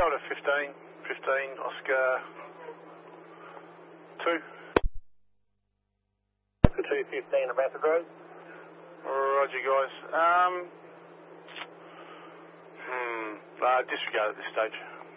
Delta 15, Oscar 2. Oscar 215, Ambassador Road. Roger, guys. Disregard at this stage.